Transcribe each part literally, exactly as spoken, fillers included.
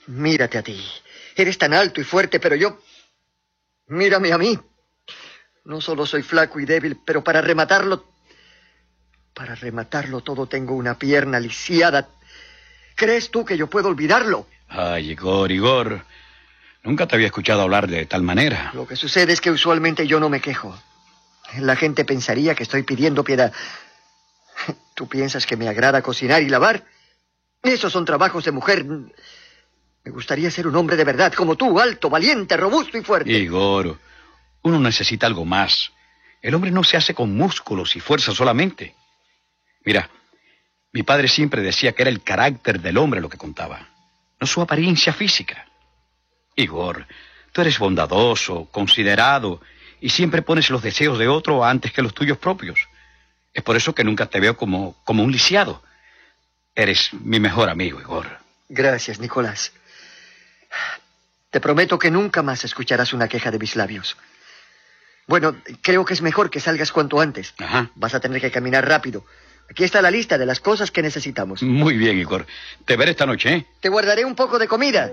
Mírate a ti. Eres tan alto y fuerte, pero yo... Mírame a mí. No solo soy flaco y débil, pero para rematarlo... Para rematarlo todo tengo una pierna lisiada. ¿Crees tú que yo puedo olvidarlo? Ay, Igor, Igor. Nunca te había escuchado hablar de tal manera. Lo que sucede es que usualmente yo no me quejo. La gente pensaría que estoy pidiendo piedad. ¿Tú piensas que me agrada cocinar y lavar? Esos son trabajos de mujer. Me gustaría ser un hombre de verdad, como tú, alto, valiente, robusto y fuerte. Igor, uno necesita algo más. El hombre no se hace con músculos y fuerza solamente. Mira, mi padre siempre decía que era el carácter del hombre lo que contaba, no su apariencia física. Igor, tú eres bondadoso, considerado, y siempre pones los deseos de otro antes que los tuyos propios. Es por eso que nunca te veo como, como un lisiado. Eres mi mejor amigo, Igor. Gracias, Nicolás. Te prometo que nunca más escucharás una queja de mis labios. Bueno, creo que es mejor que salgas cuanto antes. Ajá. Vas a tener que caminar rápido. Aquí está la lista de las cosas que necesitamos. Muy bien, Igor. Te veré esta noche, ¿eh? Te guardaré un poco de comida.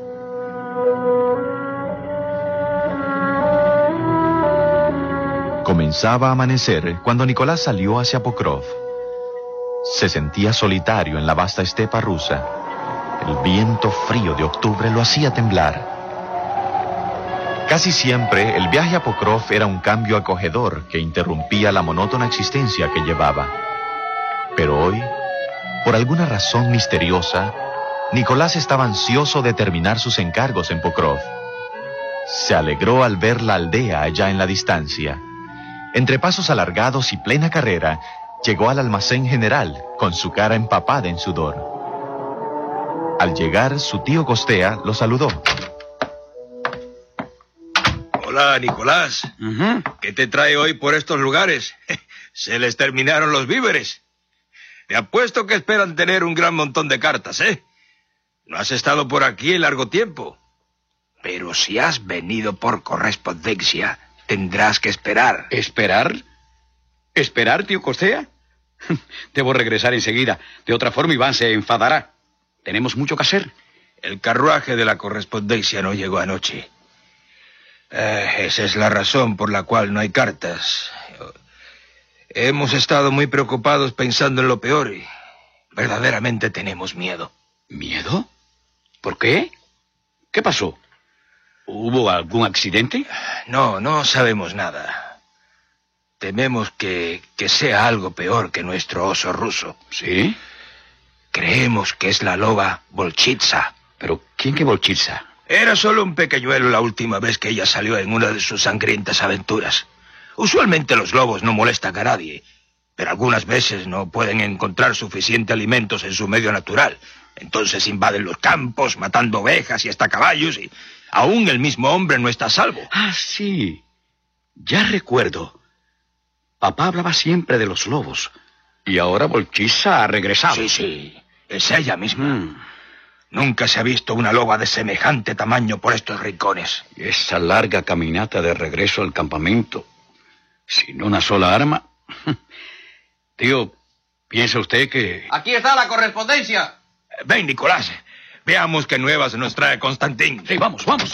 Comenzaba a amanecer cuando Nicolás salió hacia Pokrov. Se sentía solitario en la vasta estepa rusa. El viento frío de octubre lo hacía temblar. Casi siempre el viaje a Pokrov era un cambio acogedor que interrumpía la monótona existencia que llevaba. Pero hoy, por alguna razón misteriosa, Nicolás estaba ansioso de terminar sus encargos en Pokrov. Se alegró al ver la aldea allá en la distancia. Entre pasos alargados y plena carrera, llegó al almacén general con su cara empapada en sudor. Al llegar, su tío Costea lo saludó. Hola, Nicolás. Uh-huh. ¿Qué te trae hoy por estos lugares? Se les terminaron los víveres. Te apuesto que esperan tener un gran montón de cartas, ¿eh? No has estado por aquí en largo tiempo. Pero si has venido por correspondencia, tendrás que esperar. ¿Esperar? ¿Esperar, tío Costea? Debo regresar enseguida. De otra forma, Iván se enfadará. Tenemos mucho que hacer. El carruaje de la correspondencia no llegó anoche. Eh, esa es la razón por la cual no hay cartas. Hemos estado muy preocupados pensando en lo peor y verdaderamente tenemos miedo. ¿Miedo? ¿Por qué? ¿Qué pasó? ¿Hubo algún accidente? No, no sabemos nada. Tememos que, que sea algo peor que nuestro oso ruso. ¿Sí? Creemos que es la loba Volchitsa. ¿Pero quién que Volchitsa? Era solo un pequeñuelo la última vez que ella salió en una de sus sangrientas aventuras. Usualmente los lobos no molestan a nadie, pero algunas veces no pueden encontrar suficiente alimentos en su medio natural. Entonces invaden los campos, matando ovejas y hasta caballos, y aún el mismo hombre no está a salvo. Ah, sí. Ya recuerdo. Papá hablaba siempre de los lobos, y ahora Volchitsa ha regresado. Sí, sí, es ella misma. Mm. Nunca se ha visto una loba de semejante tamaño por estos rincones. Y esa larga caminata de regreso al campamento, sin una sola arma. Tío, ¿piensa usted que...? Aquí está la correspondencia. Ven, Nicolás. Veamos qué nuevas nos trae Constantín. Sí, vamos, vamos.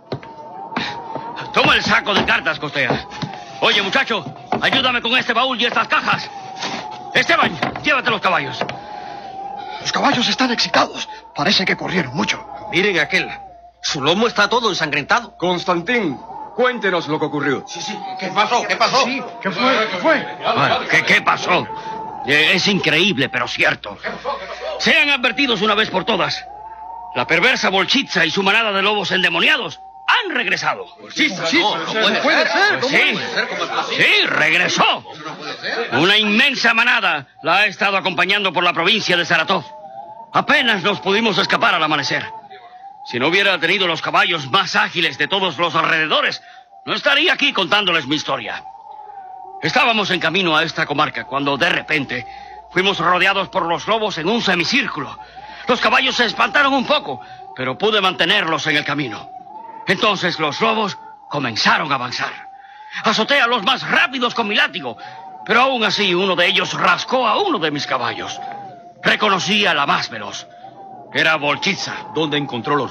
Toma el saco de cartas, Costea. Oye, muchacho, ayúdame con este baúl y estas cajas. Esteban, llévate los caballos. Los caballos están excitados. Parece que corrieron mucho. Miren aquel. Su lomo está todo ensangrentado. Constantín, cuéntenos lo que ocurrió. Sí, sí. ¿Qué pasó? ¿Qué pasó? Sí, ¿qué fue? ¿Qué fue? Bueno, ¿qué, qué pasó? Eh, Es increíble, pero cierto. Sean advertidos una vez por todas. La perversa Volchitsa y su manada de lobos endemoniados han regresado. Sí, sí, no, no puede, puede ser. ¿Cómo Sí, puede ser? ¿Cómo es posible? sí, regresó. Una inmensa manada la ha estado acompañando por la provincia de Saratov. Apenas nos pudimos escapar al amanecer. Si no hubiera tenido los caballos más ágiles de todos los alrededores, no estaría aquí contándoles mi historia. Estábamos en camino a esta comarca cuando de repente fuimos rodeados por los lobos en un semicírculo. Los caballos se espantaron un poco, pero pude mantenerlos en el camino. Entonces los lobos comenzaron a avanzar. Azoté a los más rápidos con mi látigo, pero aún así uno de ellos rascó a uno de mis caballos. Reconocí a la más veloz. Era Volchitsa. ¿Dónde encontró los